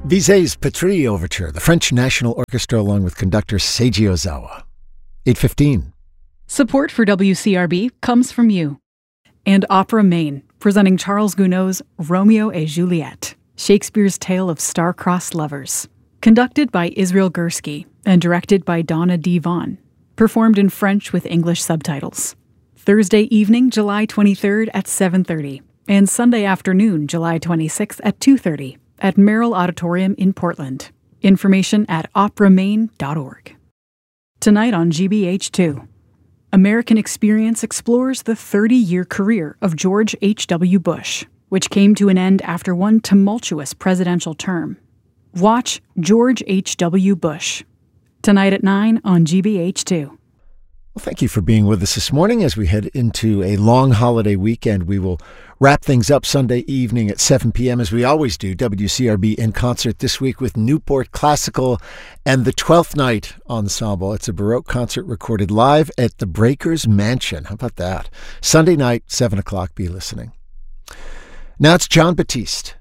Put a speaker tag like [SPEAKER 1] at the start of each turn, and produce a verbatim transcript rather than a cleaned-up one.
[SPEAKER 1] Bizet's Patrie Overture, the French National Orchestra along with conductor Seiji Ozawa. eight fifteen.
[SPEAKER 2] Support for W C R B comes from you. And Opera Maine, presenting Charles Gounod's Romeo et Juliet, Shakespeare's tale of star-crossed lovers. Conducted by Israel Gursky and directed by Donna D. Vaughn. Performed in French with English subtitles. Thursday evening, July twenty-third at seven thirty. And Sunday afternoon, July twenty-sixth at two thirty. At Merrill Auditorium in Portland. Information at opera maine dot org. Tonight on G B H two, American Experience explores the thirty-year career of George H W. Bush, which came to an end after one tumultuous presidential term. Watch George H W. Bush. Tonight at nine on G B H two.
[SPEAKER 1] Well, thank you for being with us this morning. As we head into a long holiday weekend, we will wrap things up Sunday evening at seven p.m. as we always do. W C R B in concert this week with Newport Classical and the Twelfth Night Ensemble. It's a Baroque concert recorded live at the Breakers Mansion. How about that? Sunday night, seven o'clock. Be listening. Now it's Jon Batiste.